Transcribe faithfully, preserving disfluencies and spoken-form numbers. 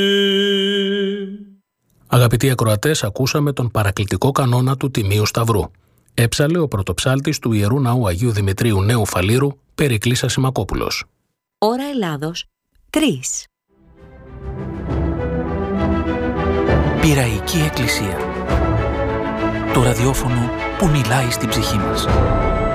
Αγαπητοί ακροατές, ακούσαμε τον παρακλητικό κανόνα του Τιμίου Σταυρού. Έψαλε ο πρωτοψάλτης του Ιερού Ναού Αγίου Δημητρίου Νέου Φαλήρου, Περικλής Ασημακόπουλος. Ώρα Ελλάδος, τρεις. Πειραϊκή Εκκλησία. Το ραδιόφωνο που μιλάει στην ψυχή μας.